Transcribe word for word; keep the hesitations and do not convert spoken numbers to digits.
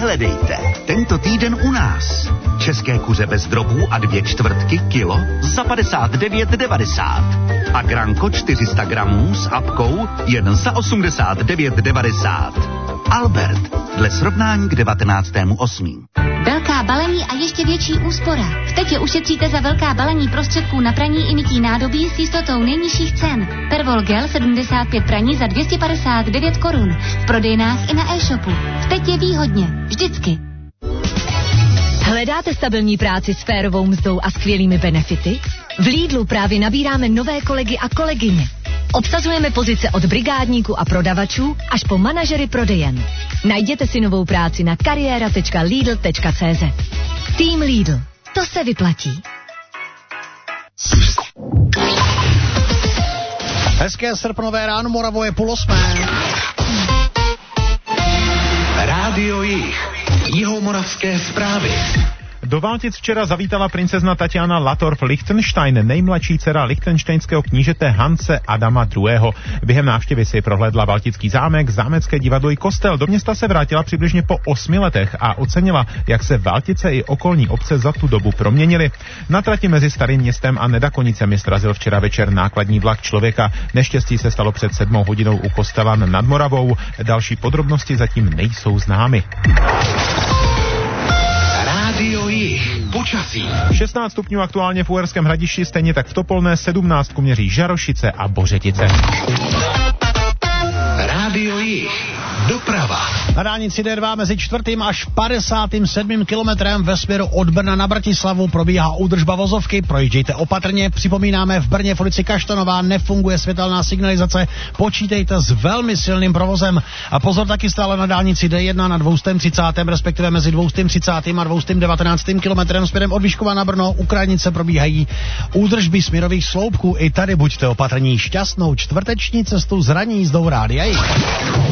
nehledejte. Tento týden u nás. České kuře bez drobů a dvě čtvrtky kilo za padesát devět devadesát. A granko čtyři sta gramů s apkou jen za osmdesát devět devadesát. Albert, dle srovnání k devatenáctému osmého Velká balení a ještě větší úspora. V Tetě ušetříte za velká balení prostředků na praní i mytí nádobí s jistotou nejnižších cen. Pervol Gel sedmdesát pět praní za dvě stě padesát devět korun. V prodejnách i na e-shopu. V Tetě výhodně. Vždycky. Hledáte stabilní práci s férovou mzdou a skvělými benefity? V Lidlu právě nabíráme nové kolegy a kolegyně. Obsazujeme pozice od brigádníků a prodavačů až po manažery prodejen. Najděte si novou práci na kariéra tečka lidl tečka cé zet. Tým Lidl. To se vyplatí. Hezké srpnové ráno, Moravo je půl osmé. Rádio Jih. Jihomoravské zprávy. Do Valtic včera zavítala princezna Tatiana Latorf-Lichtenstein, nejmladší dcera lichtenštejnského knížete Hanse Adama druhého. Během návštěvy si prohlédla Valtický zámek, zámecké divadlo i kostel. Do města se vrátila přibližně po osmi letech a ocenila, jak se Valtice i okolní obce za tu dobu proměnily. Na trati mezi Starým městem a Nedakonicemi srazil včera večer nákladní vlak člověka. Neštěstí se stalo před sedmou hodinou u kostela nad Moravou. Další podrobnosti zatím nejsou známy. Rádio Jih. Počasí. šestnáct stupňů aktuálně v Uherském Hradišti, stejně tak v Topolné, sedmnáct měří Žarošice a Bořetice. Rádio Jih. Doprava. Na dálnici dé dva mezi čtvrtým až padesátým sedmým kilometrem ve směru od Brna na Bratislavu probíhá údržba vozovky, projíždějte opatrně. Připomínáme, v Brně v ulici Kaštanová nefunguje světelná signalizace, počítejte s velmi silným provozem. A pozor taky stále na dálnici dé jedna na dvě stě třicet, respektive mezi dvě stě třicet a dvě stě devatenáct kilometrem směrem od Vyškova na Brno. U Krajnice probíhají údržby směrových sloupků. I tady buďte opatrní. Šťastnou čtvrteční cestu z ranní jízdou Rádia Jih.